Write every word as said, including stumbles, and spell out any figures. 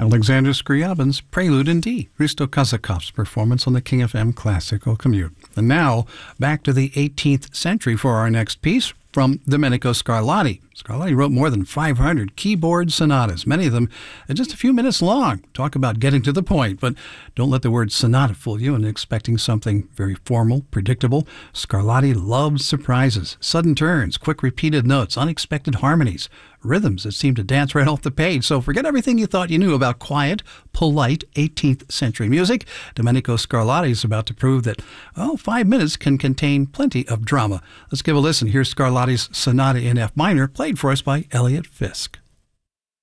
Alexander Scriabin's Prelude in D, Hristo Kozakov's performance on the King F M Classical Commute. And now, back to the eighteenth century for our next piece from Domenico Scarlatti. Scarlatti wrote more than five hundred keyboard sonatas, many of them just a few minutes long. Talk about getting to the point, but don't let the word sonata fool you into expecting something very formal, predictable. Scarlatti loved surprises, sudden turns, quick repeated notes, unexpected harmonies, rhythms that seem to dance right off the page. So forget everything you thought you knew about quiet, polite eighteenth century music. Domenico Scarlatti is about to prove that, oh, five minutes can contain plenty of drama. Let's give a listen. Here's Scarlatti's Sonata in F minor, played for us by Elliot Fisk.